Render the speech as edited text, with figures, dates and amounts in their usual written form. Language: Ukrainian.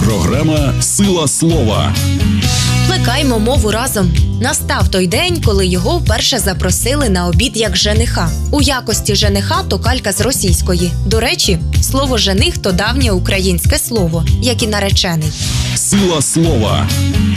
Програма «Сила слова». Плекаймо мову разом. Настав той день, коли його вперше запросили на обід як жениха. У якості жениха то калька з російської. До речі, слово «жених» – то давнє українське слово, як і наречений. «Сила слова».